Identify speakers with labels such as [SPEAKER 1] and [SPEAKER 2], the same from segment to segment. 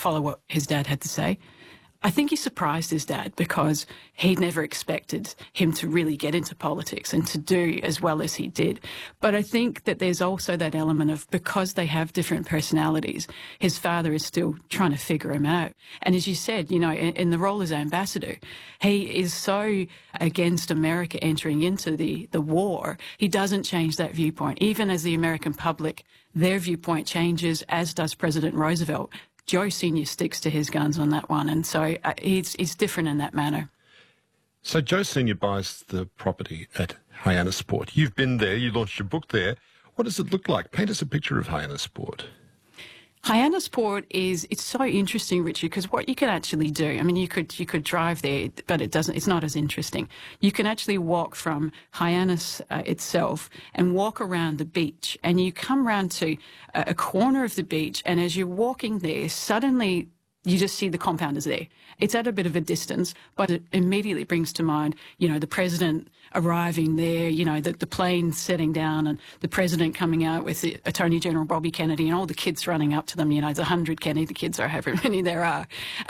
[SPEAKER 1] follow what his dad had to say. I think he surprised his dad because he never expected him to really get into politics and to do as well as he did. But I think that there's also that element of, because they have different personalities, his father is still trying to figure him out. And as you said, you know, in the role as ambassador, he is so against America entering into the war, he doesn't change that viewpoint. Even as the American public, their viewpoint changes, as does President Roosevelt. Joe Sr. sticks to his guns on that one, and so he's different in that manner.
[SPEAKER 2] So Joe Sr. buys the property at Hyannisport. You've been there, you launched your book there. What does it look like? Paint us a picture of Hyannisport.
[SPEAKER 1] Hyannisport it's so interesting, Richard, because what you can actually do, I mean, you could drive there, but it's not as interesting. You can actually walk from Hyannis itself and walk around the beach, and you come round to a corner of the beach, and as you're walking there, suddenly you just see the compound is there. It's at a bit of a distance, but it immediately brings to mind, you know, the president arriving there, you know, the plane setting down and the president coming out with the Attorney General Bobby Kennedy and all the kids running up to them, you know, the 100 Kennedy kids or however many there are.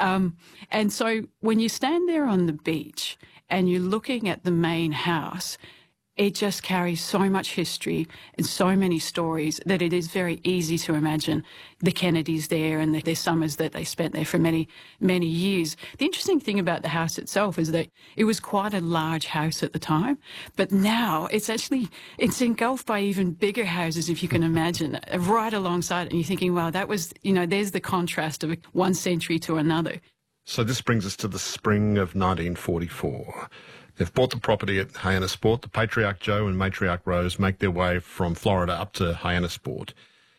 [SPEAKER 1] And so when you stand there on the beach and you're looking at the main house, it just carries so much history and so many stories that it is very easy to imagine the Kennedys there and their summers that they spent there for many, many years. The interesting thing about the house itself is that it was quite a large house at the time, but now it's engulfed by even bigger houses, if you can imagine, right alongside it. And you're thinking, wow, that was, you know, there's the contrast of one century to another.
[SPEAKER 2] So this brings us to the spring of 1944. They've bought the property at Hyannisport. The Patriarch Joe and Matriarch Rose make their way from Florida up to Hyannisport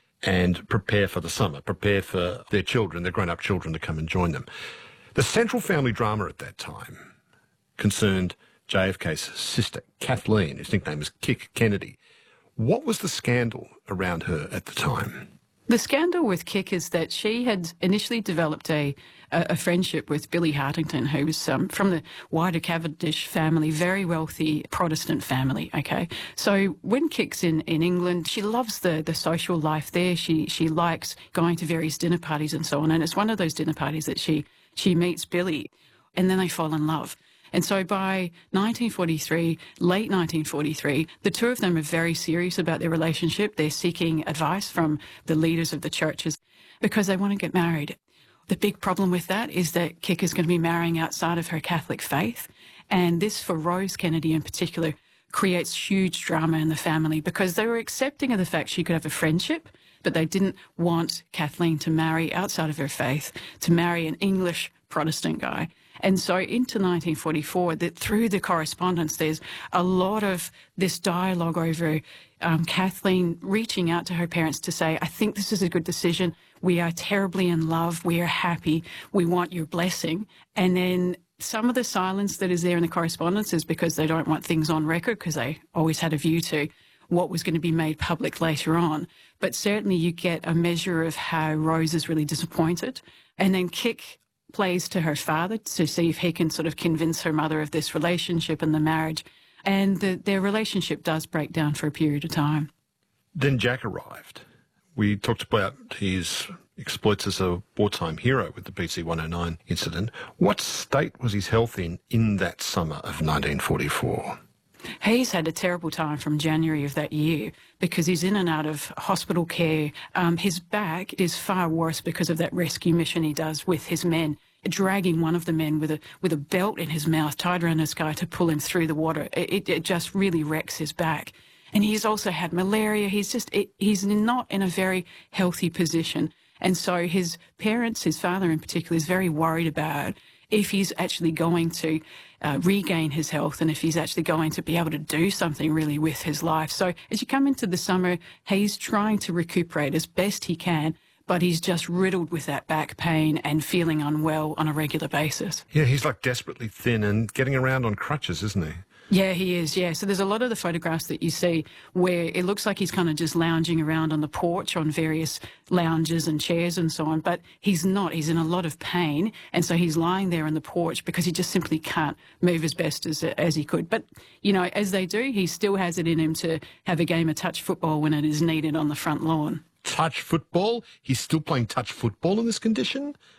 [SPEAKER 2] and prepare for the summer, prepare for their children, their grown-up children, to come and join them. The central family drama at that time concerned JFK's sister, Kathleen, whose nickname is Kick Kennedy. What was the scandal around her at the time?
[SPEAKER 1] The scandal with Kick is that she had initially developed a friendship with Billy Hartington, who was from the wider Cavendish family, very wealthy Protestant family, okay? So when Kick's in England, she loves the social life there. She likes going to various dinner parties and so on, and it's one of those dinner parties that she meets Billy, and then they fall in love. And so by 1943, late 1943, the two of them are very serious about their relationship. They're seeking advice from the leaders of the churches because they want to get married. The big problem with that is that Kick is going to be marrying outside of her Catholic faith. And this, for Rose Kennedy in particular, creates huge drama in the family because they were accepting of the fact she could have a friendship, but they didn't want Kathleen to marry outside of her faith, to marry an English Protestant guy. And so into 1944, through the correspondence, there's a lot of this dialogue over Kathleen reaching out to her parents to say, I think this is a good decision. We are terribly in love. We are happy. We want your blessing. And then some of the silence that is there in the correspondence is because they don't want things on record, because they always had a view to what was going to be made public later on. But certainly you get a measure of how Rose is really disappointed. And then Kick plays to her father to see if he can sort of convince her mother of this relationship and the marriage. And their relationship does break down for a period of time. Then
[SPEAKER 2] Jack arrived. We talked about his exploits as a wartime hero with the PC-109 incident. What state was his health in that summer of 1944?
[SPEAKER 1] He's had a terrible time from January of that year because he's in and out of hospital care. His back is far worse because of that rescue mission he does with his men, dragging one of the men with a belt in his mouth tied around his guy to pull him through the water. It just really wrecks his back. And he's also had malaria. He's not in a very healthy position. And so his parents, his father in particular, is very worried about if he's actually going to regain his health and if he's actually going to be able to do something really with his life. So as you come into the summer, he's trying to recuperate as best he can, but he's just riddled with that back pain and feeling unwell on a regular basis.
[SPEAKER 2] Yeah, he's like desperately thin and getting around on crutches, isn't he?
[SPEAKER 1] Yeah, he is, yeah. So there's a lot of the photographs that you see where it looks like he's kind of just lounging around on the porch on various lounges and chairs and so on, but he's not. He's in a lot of pain, and so he's lying there on the porch because he just simply can't move as best as he could. But, you know, as they do, he still has it in him to have a game of touch football when it is needed on the front lawn.
[SPEAKER 2] Touch football? He's still playing touch football in this condition?